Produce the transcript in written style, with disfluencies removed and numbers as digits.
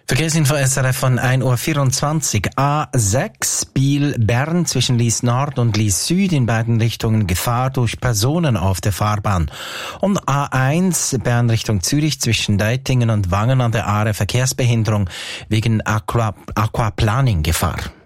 Verkehrsinfo SRF von 1:24 Uhr. A6 Biel-Bern zwischen Lies Nord und Lies Süd in beiden Richtungen Gefahr durch Personen auf der Fahrbahn. Und A1 Bern Richtung Zürich zwischen Deitingen und Wangen an der Aare Verkehrsbehinderung wegen Aquaplaning Gefahr.